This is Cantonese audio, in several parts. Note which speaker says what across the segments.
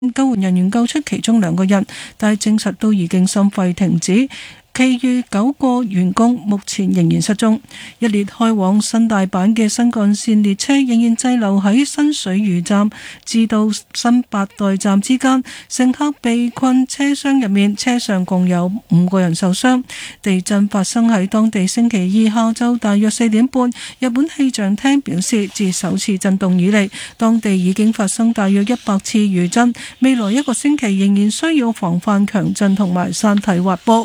Speaker 1: 救援人員救出其中2個人，但係證實都已經心肺停止。其餘9個員工目前仍然失蹤。一列開往新大阪嘅新幹線列車仍然滯留喺新水隅站至到新八代站之間，乘客被困車廂入面，車上共有5個人受傷。地震發生喺當地星期二下晝大約4點半。日本氣象廳表示，自首次震動以嚟，當地已經發生大約100次餘震，未來1個星期仍然需要防範強震同埋山體滑坡。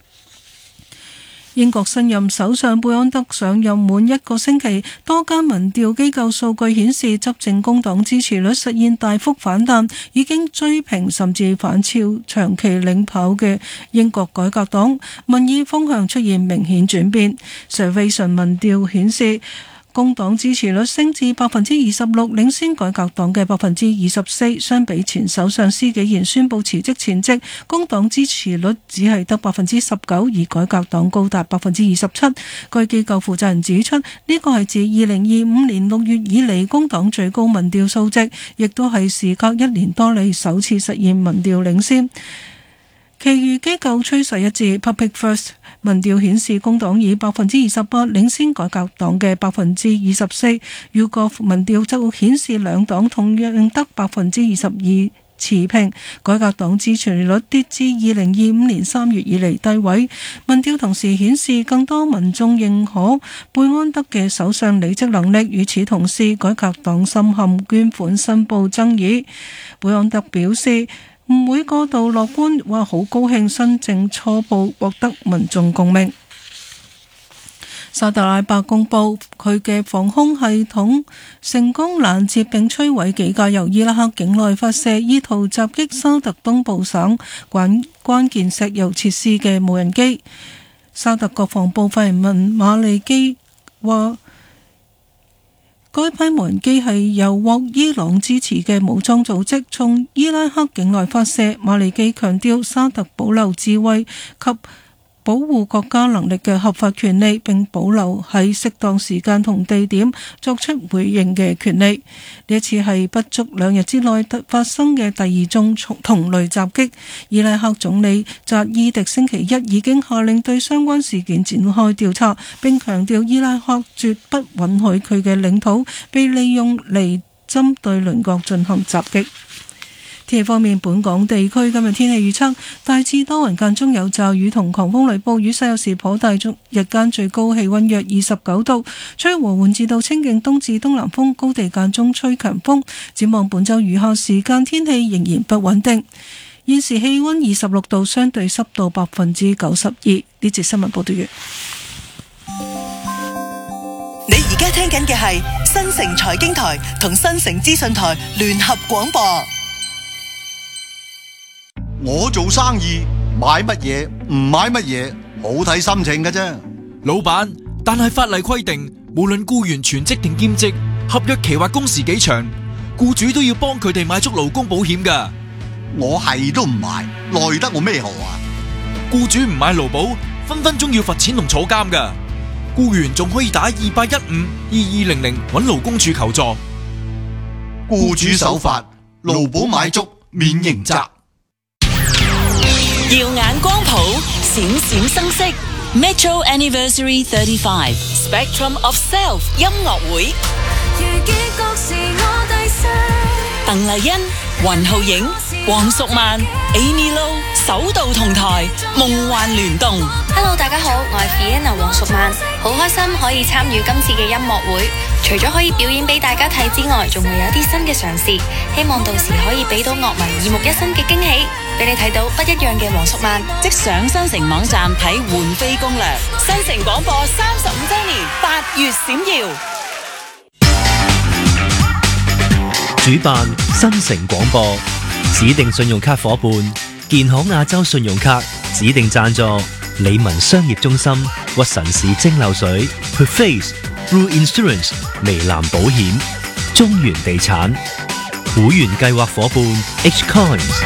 Speaker 1: 英國新任首相貝安德上任滿1個星期，多間民調機構數據顯示，執政工黨支持率實現大幅反彈，已經追平甚至反超長期領跑嘅英國改革黨，民意風向出現明顯轉變。Survey 民調顯示，工黨支持率升至 26%， 領先改革黨嘅 24%。 相比前首相施紀賢宣布辭職前夕，工黨支持率只係得 19%， 而改革黨高達 27%。 該機構負責人指出，呢個係自2025年6月以嚟工黨最高民調數值，亦都係時隔1年多嚟首次實現民調領先。其餘機構趨勢一致。Public First 民調顯示，工黨以 28% 領先改革黨嘅 24%。YouGov 民調就顯示兩黨同樣得 22%持平。改革黨支持率跌至2025年3月以嚟低位。民調同時顯示，更多民眾認可貝安德嘅首相履職能力。與此同時，改革黨深陷捐款申報爭議。貝安德表示唔會過度樂觀，話好高興新政初步獲得民眾共鳴。沙特阿拉伯公佈佢嘅防空系統成功攔截並摧毀幾架由伊拉克境內發射，意圖襲擊沙特東部省關鍵石油設施嘅無人機。沙特國防部發言人馬利基話，該批無人機係由獲伊朗支持嘅武裝組織從伊拉克境內發射。馬利基強調，沙特保留自衛及保護國家能力嘅合法權利，並保留喺適當時間同地點作出回應嘅權利。呢一次係不足2日之內發生嘅第2宗同類襲擊。伊拉克總理扎伊迪星期1已經下令對相關事件展開調查，並強調伊拉克絕不允許佢嘅領土被利用嚟針對鄰國進行襲擊。天氣方面，本港地區今日天氣預測大致多雲，間中有驟雨同狂風雷暴，雨勢有時頗大，日間最高氣溫約29度，吹和緩至到清勁東至東南風，高地間中吹強風。展望本週餘下時間，天氣仍然不穩定。現時氣溫26度，相對濕度92%。呢節新聞報道完。
Speaker 2: 你而家聽緊嘅係新城財經台同新城資訊台聯合廣播。
Speaker 3: 我做生意買乜嘢唔買乜嘢，好睇心情㗎啫。
Speaker 4: 老闆，但係法例規定，無論僱員全職定兼職，合約期或工時幾長，僱主都要幫佢哋買足勞工保險㗎。
Speaker 3: 我係都唔買，奈得我咩何啊？
Speaker 4: 僱主唔買勞保，分分鐘要罰錢同坐監㗎。僱員仲可以打28152200搵勞工處求助。
Speaker 3: 僱主守法，勞保買足，免刑責。
Speaker 2: 耀眼光譜，閃閃生色 Metro Anniversary 35 Spectrum of Self 音樂會。鄧麗欣、雲浩影、黃淑曼、Amy Lo 首度同台，夢幻聯動。
Speaker 5: Hello， 大家好，我係 Fiona 黃淑曼，好開心可以參與今次嘅音樂會。除咗可以表演俾大家睇之外，仲會有啲新嘅嘗試，希望到時可以俾到樂迷耳目一新嘅驚喜，俾你睇到不一樣嘅黃淑曼。
Speaker 2: 即上新城網站睇換飛攻略。新城廣播35周年8月閃耀。
Speaker 6: 主辦新城廣播，指定信用卡夥伴建行亞洲信用卡，指定贊助理文商業中心、屈臣氏蒸餾水、Perface Blue Insurance 微藍保險、中原地產會員計劃夥伴 H Coins。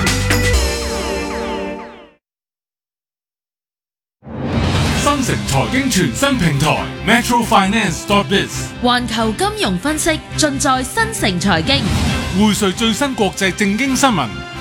Speaker 7: 新城財經全新平台 MetroFinance.biz，
Speaker 8: 環球金融分析盡在新城財經，
Speaker 7: 匯萃最新國際政經新聞，